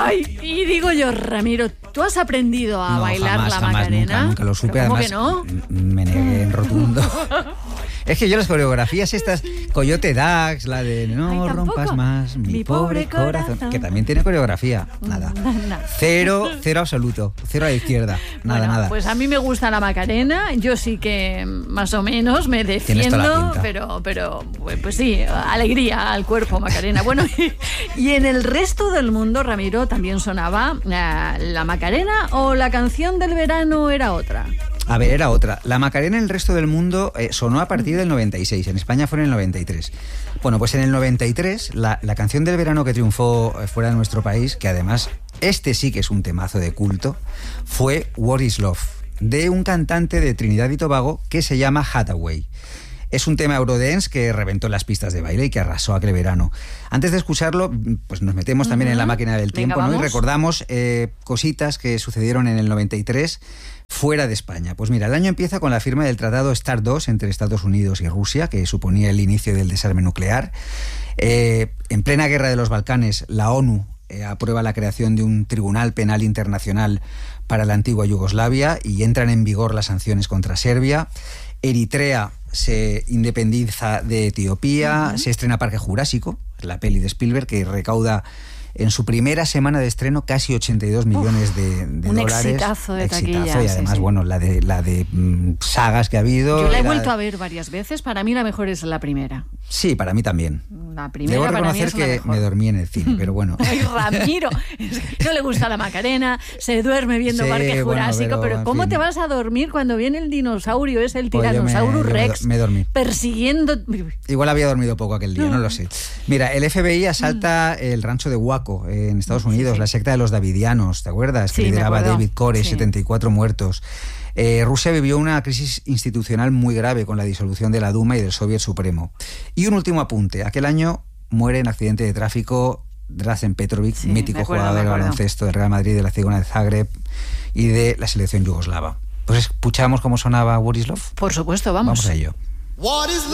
Ay, y digo yo, Ramiro, ¿tú has aprendido a bailar la Macarena? Nunca lo supe, ¿Cómo además que no? me negué en rotundo. Es que yo las coreografías estas, Coyote Dax, la de No rompas más mi pobre corazón, que también tiene coreografía, nada. Cero absoluto, cero a la izquierda, nada. Pues a mí me gusta la Macarena, yo sí que más o menos me defiendo, pero pues sí, alegría al cuerpo, Macarena. Bueno, y en el resto del mundo, Ramiro, también sonaba la Macarena, o la canción del verano era otra. A ver, era otra. La Macarena en el resto del mundo sonó a partir del 96. En España fue en el 93. Bueno, pues en el 93, la canción del verano que triunfó fuera de nuestro país, que además este sí que es un temazo de culto, fue What is Love, de un cantante de Trinidad y Tobago que se llama Hathaway. Es un tema eurodance que reventó las pistas de baile y que arrasó aquel verano. Antes de escucharlo, pues nos metemos también en la máquina del tiempo, ¿no? Y recordamos cositas que sucedieron en el 93 fuera de España. Pues mira, el año empieza con la firma del Tratado START II entre Estados Unidos y Rusia, que suponía el inicio del desarme nuclear. En plena guerra de los Balcanes, la ONU aprueba la creación de un tribunal penal internacional para la antigua Yugoslavia y entran en vigor las sanciones contra Serbia. Eritrea se independiza de Etiopía, se estrena Parque Jurásico, la peli de Spielberg, que recauda en su primera semana de estreno casi 82 millones de dólares. Un exitazo de taquilla. Y además, bueno, la de sagas que ha habido. Yo la he vuelto a ver varias veces. Para mí la mejor es la primera. Sí, para mí también. La primera. Debo reconocer para mí es que me dormí en el cine, pero bueno. Ay, Ramiro, es que no le gusta la Macarena, se duerme viendo Parque Jurásico, pero ¿cómo te vas a dormir cuando viene el dinosaurio? Es el Tyrannosaurus Rex. Me dormí. Persiguiendo. Igual había dormido poco aquel día, no lo sé. Mira, el FBI asalta el rancho de Waco en Estados Unidos, la secta de los Davidianos, ¿te acuerdas? Que lideraba David Koresh, 74 muertos. Rusia vivió una crisis institucional muy grave con la disolución de la Duma y del Soviet Supremo. Y un último apunte. Aquel año muere en accidente de tráfico Drazen Petrovic, mítico jugador de baloncesto del Real Madrid, de la Cigona de Zagreb y de la selección yugoslava. Pues escuchamos cómo sonaba What is Love. Por supuesto, vamos. Vamos a ello. What is love?